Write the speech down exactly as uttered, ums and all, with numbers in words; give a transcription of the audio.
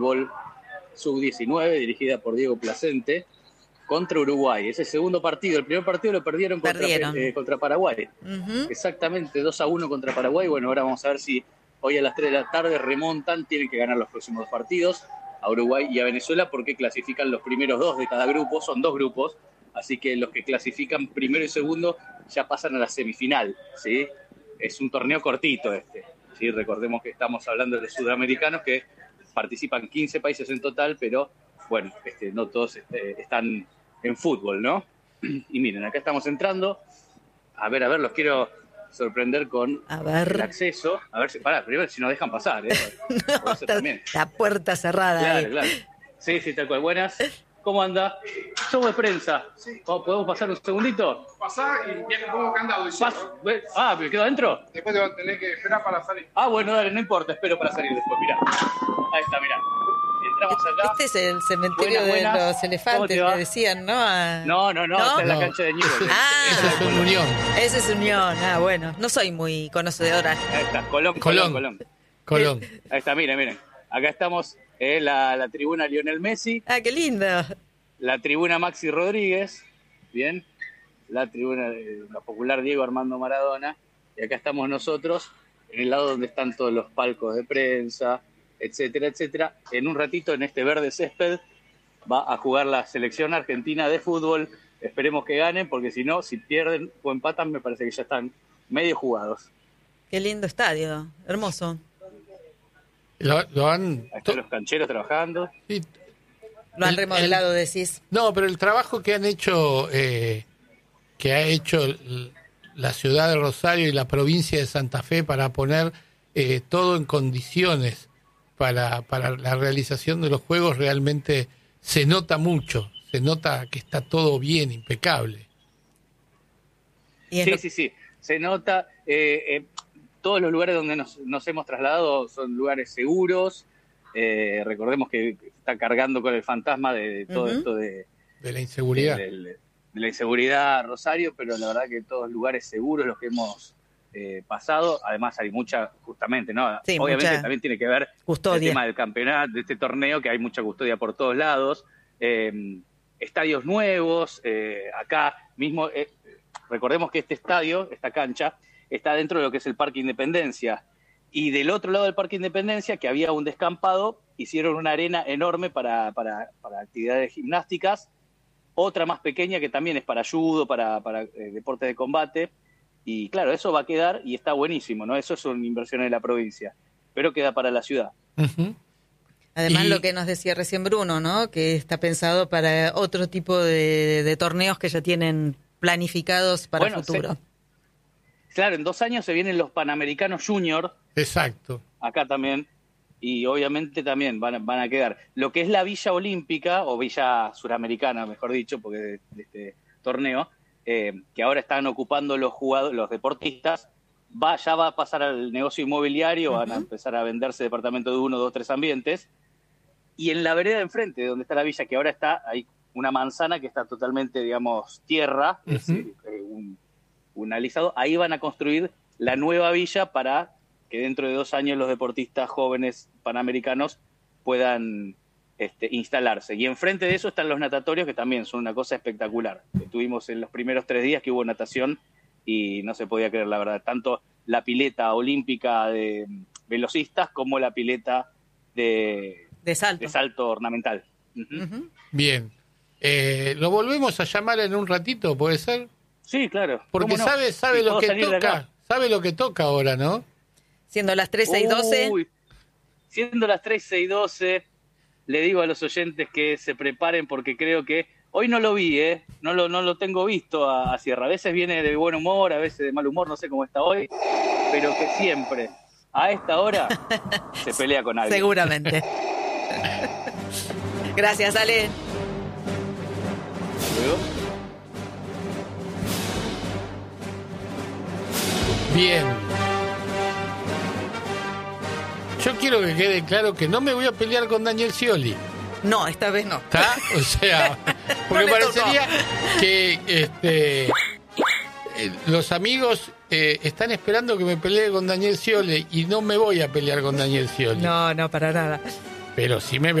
fútbol sub diecinueve, dirigida por Diego Placente, contra Uruguay. Ese segundo partido, el primer partido lo perdieron, perdieron. Contra, eh, contra Paraguay. Uh-huh. Exactamente, dos a uno contra Paraguay. Bueno, ahora vamos a ver si hoy a las tres de la tarde remontan, tienen que ganar los próximos dos partidos, a Uruguay y a Venezuela, porque clasifican los primeros dos de cada grupo, son dos grupos, así que los que clasifican primero y segundo ya pasan a la semifinal, ¿sí? Es un torneo cortito este, ¿sí? Recordemos que estamos hablando de los sudamericanos, que participan quince países en total, pero bueno, este, no todos este, están en fútbol, ¿no? Y miren, acá estamos entrando, a ver, a ver, los quiero sorprender con a ver. el acceso, a ver si, pará, primero si nos dejan pasar, ¿eh? No, está, también. La puerta cerrada. Claro, ahí. claro. Sí, sí, tal cual. Buenas. ¿Cómo anda? Somos de prensa. Sí. ¿Podemos pasar un segundito? Pasá y ya que pongo candado. Y Pas- ah, ¿me quedo adentro? Después te vas a tener que esperar para salir. Ah, bueno, dale, no importa, espero para salir después, mirá. Ahí está, mirá. Entramos acá. Este es el cementerio buenas, buenas. de los elefantes, que decían, ¿no? A... No, no, no, ¿no? esta es no. la cancha de Newell's. Ah, esa es una Unión. Esa es Unión, ah, bueno. No soy muy conocedora. Ahí está, Colón, Colón, Colón. Colón. Colón. Ahí está, miren, miren. Acá estamos en eh, la, la tribuna Lionel Messi. Ah, qué lindo. La tribuna Maxi Rodríguez, bien. La tribuna de la popular Diego Armando Maradona. Y acá estamos nosotros, en el lado donde están todos los palcos de prensa, etcétera, etcétera. En un ratito, en este verde césped, va a jugar la selección argentina de fútbol. Esperemos que ganen, porque si no, si pierden o empatan, me parece que ya están medio jugados. Qué lindo estadio, hermoso. Lo, lo han... Ahí están los cancheros trabajando. Sí. Lo han remodelado, decís. No, pero el trabajo que han hecho, eh, que ha hecho el, la ciudad de Rosario y la provincia de Santa Fe para poner eh, todo en condiciones para, para la realización de los juegos, realmente se nota mucho, se nota que está todo bien, impecable. Sí, lo... sí, sí, se nota. Eh, eh, todos los lugares donde nos, nos hemos trasladado son lugares seguros. Eh, recordemos que está cargando con el fantasma de, de todo uh-huh. esto de, de la inseguridad. De, de, de la inseguridad, Rosario, pero la verdad que todos lugares seguros los que hemos eh, pasado. Además hay mucha, justamente, ¿no? Sí, obviamente también tiene que ver custodia. El tema del campeonato, de este torneo, que hay mucha custodia por todos lados. Eh, estadios nuevos, eh, acá mismo, eh, recordemos que este estadio, esta cancha, está dentro de lo que es el Parque Independencia. Y del otro lado del Parque Independencia, que había un descampado, hicieron una arena enorme para, para, para actividades gimnásticas, otra más pequeña que también es para judo, para, para eh, deportes de combate, y claro, eso va a quedar y está buenísimo, ¿no? Eso son inversiones de la provincia, pero queda para la ciudad. Uh-huh. Además, y... lo que nos decía recién Bruno, ¿no? Que está pensado para otro tipo de, de torneos que ya tienen planificados para el bueno, futuro. Se... Claro, en dos años se vienen los Panamericanos Junior. Exacto. Acá también. Y obviamente también van a, van a quedar. Lo que es la Villa Olímpica, o Villa Suramericana, mejor dicho, porque de, de este torneo, eh, que ahora están ocupando los jugadores, los deportistas, va, ya va a pasar al negocio inmobiliario, uh-huh. van a empezar a venderse departamentos de uno, dos, tres ambientes. Y en la vereda de enfrente, donde está la villa, que ahora está, hay una manzana que está totalmente, digamos, tierra, uh-huh. es decir, eh, un, un alisado, ahí van a construir la nueva villa para que dentro de dos años los deportistas jóvenes panamericanos puedan este, instalarse. Y enfrente de eso están los natatorios, que también son una cosa espectacular. Estuvimos en los primeros tres días que hubo natación y no se podía creer, la verdad. Tanto la pileta olímpica de velocistas como la pileta de, de, salto. de salto ornamental. Uh-huh. Uh-huh. Bien. Eh, ¿Lo volvemos a llamar en un ratito, puede ser? Sí, claro. Porque no? sabe, sabe lo que toca. Sabe lo que toca ahora, ¿no? Siendo las trece y doce. Uy, siendo las trece y doce, le digo a los oyentes que se preparen porque creo que hoy no lo vi, ¿eh? No lo, no lo tengo visto a, a Sierra. A veces viene de buen humor, a veces de mal humor, no sé cómo está hoy, pero que siempre, a esta hora, se pelea con alguien. Seguramente. Gracias, Ale. Hasta luego. Bien. Yo quiero que quede claro que no me voy a pelear con Daniel Scioli. No, esta vez no. ¿Está? O sea, porque no parecería tocó. que este, eh, los amigos eh, están esperando que me pelee con Daniel Scioli y no me voy a pelear con Daniel Scioli. No, no, para nada. pero sí me